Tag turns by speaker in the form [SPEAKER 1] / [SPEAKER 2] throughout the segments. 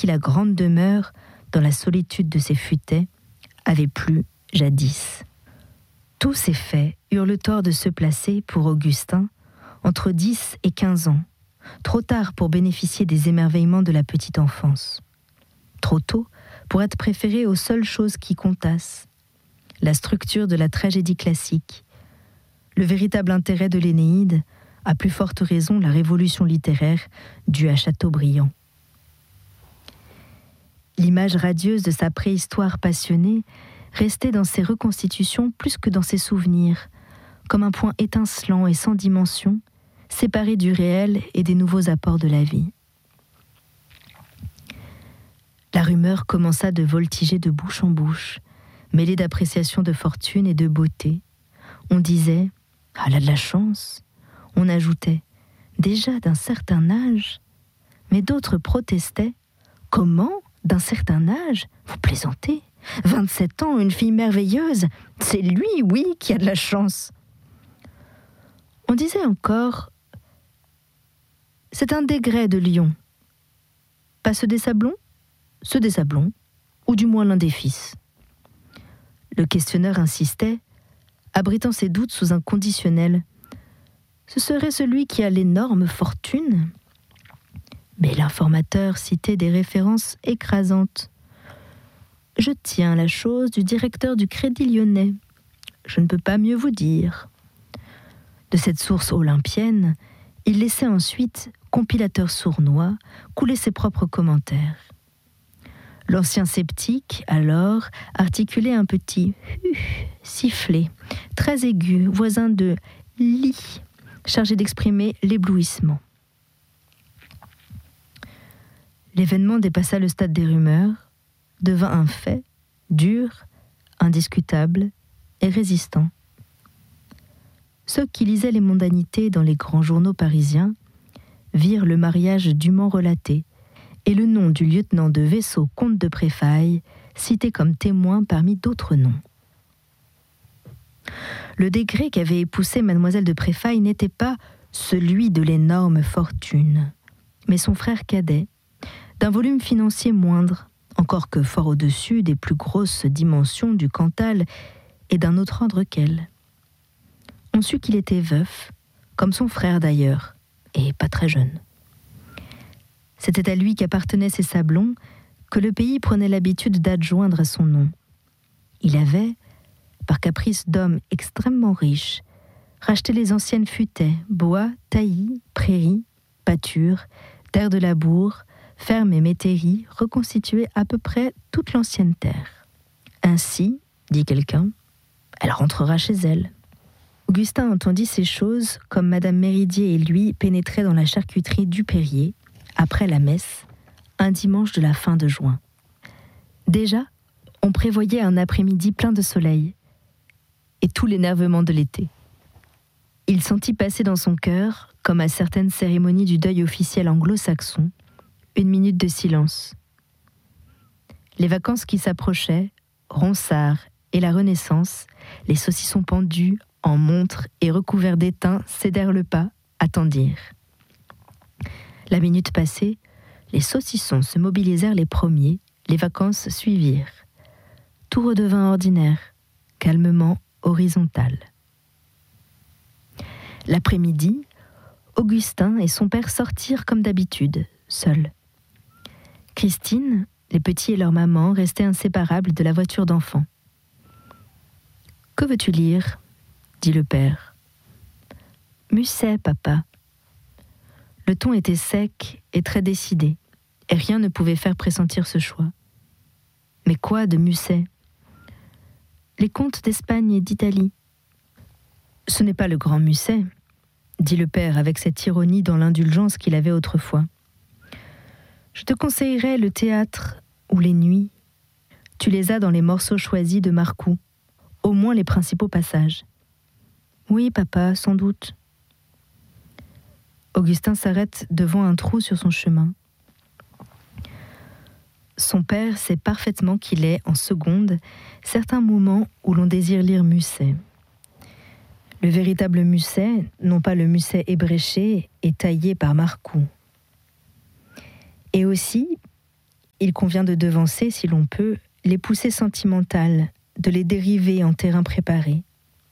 [SPEAKER 1] qui la grande demeure, dans la solitude de ses futaies, avait plu jadis. Tous ces faits eurent le tort de se placer, pour Augustin, entre 10 et 15 ans, trop tard pour bénéficier des émerveillements de la petite enfance, trop tôt pour être préféré aux seules choses qui comptassent, la structure de la tragédie classique, le véritable intérêt de l'Énéide, à plus forte raison la révolution littéraire due à Chateaubriand. L'image radieuse de sa préhistoire passionnée restait dans ses reconstitutions plus que dans ses souvenirs, comme un point étincelant et sans dimension, séparé du réel et des nouveaux apports de la vie. La rumeur commença de voltiger de bouche en bouche, mêlée d'appréciation de fortune et de beauté. On disait « Ah, elle a de la chance !» On ajoutait « Déjà d'un certain âge ?» Mais d'autres protestaient « Comment, d'un certain âge ? Vous plaisantez ? 27 ans, une fille merveilleuse, c'est lui, oui, qui a de la chance !» On disait encore « C'est un Desgrais de Lyon. » Pas ceux des Sablons ? Ceux des Sablons, ou du moins l'un des fils. Le questionneur insistait, abritant ses doutes sous un conditionnel. Ce serait celui qui a l'énorme fortune. Mais l'informateur citait des références écrasantes. Je tiens la chose du directeur du Crédit Lyonnais. Je ne peux pas mieux vous dire. De cette source olympienne, il laissait ensuite, compilateur sournois, couler ses propres commentaires. L'ancien sceptique, alors, articulait un petit « sifflet », très aigu, voisin de « li », chargé d'exprimer l'éblouissement. L'événement dépassa le stade des rumeurs, devint un fait, dur, indiscutable et résistant. Ceux qui lisaient les mondanités dans les grands journaux parisiens virent le mariage dûment relaté et le nom du lieutenant de vaisseau comte de Préfaille cité comme témoin parmi d'autres noms. Le Desgrais qu'avait épousé mademoiselle de Préfaille n'était pas celui de l'énorme fortune, mais son frère cadet, d'un volume financier moindre, encore que fort au-dessus des plus grosses dimensions du Cantal et d'un autre ordre qu'elle. On sut qu'il était veuf, comme son frère d'ailleurs, et pas très jeune. C'était à lui qu'appartenaient ces Sablons que le pays prenait l'habitude d'adjoindre à son nom. Il avait, par caprice d'homme extrêmement riche, racheté les anciennes futaies, bois, taillis, prairies, pâtures, terres de labour, fermes et métairies, reconstituées à peu près toute l'ancienne terre. Ainsi, dit quelqu'un, elle rentrera chez elle. Augustin entendit ces choses comme Madame Méridier et lui pénétraient dans la charcuterie du Perrier, après la messe, un dimanche de la fin de juin. Déjà, on prévoyait un après-midi plein de soleil et tout l'énervement de l'été. Il sentit passer dans son cœur, comme à certaines cérémonies du deuil officiel anglo-saxon, une minute de silence. Les vacances qui s'approchaient, Ronsard et la Renaissance, les saucissons pendus, en montre et recouverts d'étain, cédèrent le pas, attendirent. La minute passée, les saucissons se mobilisèrent les premiers, les vacances suivirent. Tout redevint ordinaire, calmement horizontal. L'après-midi, Augustin et son père sortirent comme d'habitude, seuls. Christine, les petits et leur maman restaient inséparables de la voiture d'enfant. « Que veux-tu lire ?» dit le père. « Musset, papa. » Le ton était sec et très décidé, et rien ne pouvait faire pressentir ce choix. Mais quoi de Musset ? Les contes d'Espagne et d'Italie. Ce n'est pas le grand Musset, dit le père avec cette ironie dans l'indulgence qu'il avait autrefois. Je te conseillerais le théâtre ou les nuits. Tu les as dans les morceaux choisis de Marcoux, au moins les principaux passages. Oui, papa, sans doute. Augustin s'arrête devant un trou sur son chemin. Son père sait parfaitement qu'il est, en seconde, certains moments où l'on désire lire Musset. Le véritable Musset, non pas le Musset ébréché et taillé par Marcoux. Et aussi, il convient de devancer, si l'on peut, les poussées sentimentales, de les dériver en terrain préparé.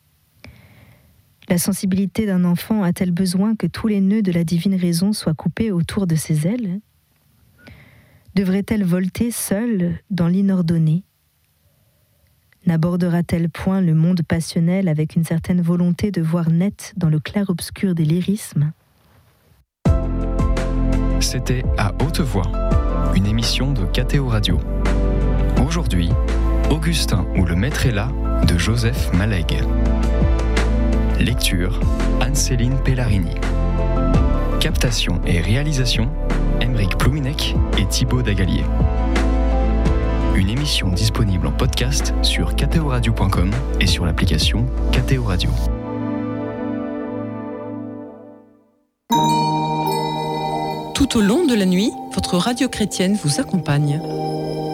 [SPEAKER 1] La sensibilité d'un enfant a-t-elle besoin que tous les nœuds de la divine raison soient coupés autour de ses ailes ? Devrait-elle volter seule dans l'inordonné ? N'abordera-t-elle point le monde passionnel avec une certaine volonté de voir net dans le clair-obscur des lyrismes ?
[SPEAKER 2] C'était À Haute Voix, une émission de KTO Radio. Aujourd'hui, Augustin ou le maître est là de Joseph Malègue. Lecture, Anne-Céline Pellarini. Captation et réalisation, Aymeric Plouinec et Thibaut Dagalier. Une émission disponible en podcast sur ktoradio.com et sur l'application KTO Radio.
[SPEAKER 3] Tout au long de la nuit, votre radio chrétienne vous accompagne.